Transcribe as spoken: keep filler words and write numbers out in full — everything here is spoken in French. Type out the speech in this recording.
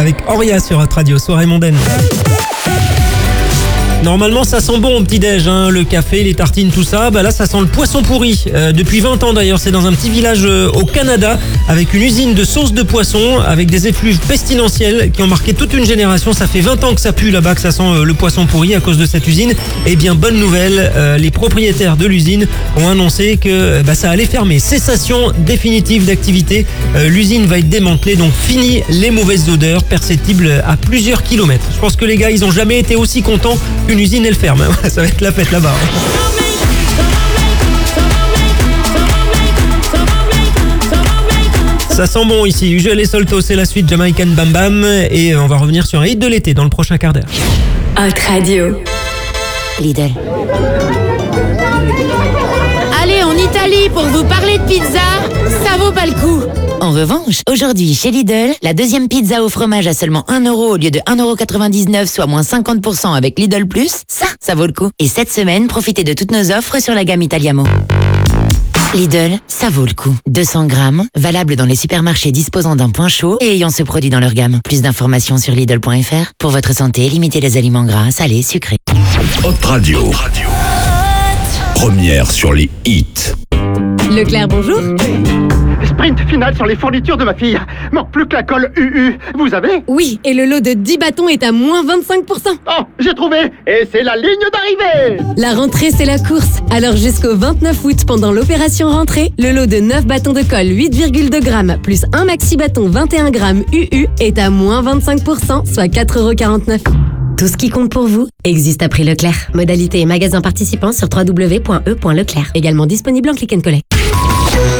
avec Auria sur notre radio. Soirée mondaine. Normalement, ça sent bon au petit-déj, hein, le café, les tartines, tout ça. Bah là, ça sent le poisson pourri. Euh, depuis vingt ans d'ailleurs, c'est dans un petit village euh, au Canada, avec une usine de sauce de poisson, avec des effluves pestilentiels qui ont marqué toute une génération. Ça fait vingt ans que ça pue là-bas, que ça sent euh, le poisson pourri à cause de cette usine. Eh bien, bonne nouvelle, euh, les propriétaires de l'usine ont annoncé que euh, bah, ça allait fermer. Cessation définitive d'activité. Euh, l'usine va être démantelée, donc fini les mauvaises odeurs perceptibles à plusieurs kilomètres. Je pense que les gars, ils ont jamais été aussi contents qu'une usine elle ferme. Ça va être la fête là-bas. Ça sent bon ici. Usual et Solto, c'est la suite Jamaican Bam Bam. Et on va revenir sur un hit de l'été dans le prochain quart d'heure. Hot Radio. Lidl. Allez, en Italie, pour vous parler de pizza, ça vaut pas le coup. En revanche, aujourd'hui, chez Lidl, la deuxième pizza au fromage à seulement un euro au lieu de un euro quatre-vingt-dix-neuf, soit moins cinquante pour cent avec Lidl Plus, ça, ça vaut le coup. Et cette semaine, profitez de toutes nos offres sur la gamme Italiamo. Lidl, ça vaut le coup. deux cents grammes, valable dans les supermarchés disposant d'un point chaud et ayant ce produit dans leur gamme. Plus d'informations sur Lidl point F R. Pour votre santé, limitez les aliments gras, salés, sucrés. Hot Radio. Première sur les hits. Leclerc, bonjour. Sprint final sur les fournitures de ma fille. Manque plus que la colle U U. Vous avez ? Oui, et le lot de dix bâtons est à moins vingt-cinq pour cent. Oh, j'ai trouvé. Et c'est la ligne d'arrivée. La rentrée, c'est la course. Alors jusqu'au vingt-neuf août, pendant l'opération rentrée, le lot de neuf bâtons de colle huit virgule deux grammes plus un maxi bâton vingt et un grammes U U est à moins vingt-cinq pour cent, soit quatre euros quarante-neuf. Tout ce qui compte pour vous existe à prix Leclerc. Modalité et magasin participants sur w w w point e point leclerc. Également disponible en click and collect.